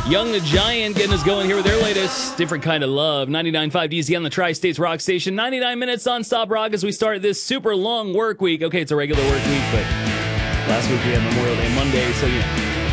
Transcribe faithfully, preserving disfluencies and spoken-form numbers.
Young the Giant getting us going here with their latest Different Kind of Love. ninety-nine point five D Z on the Tri-States Rock Station. ninety-nine minutes non-stop rock as we start this super long work week. Okay, it's a regular work week, but last week we had Memorial Day Monday, so you know.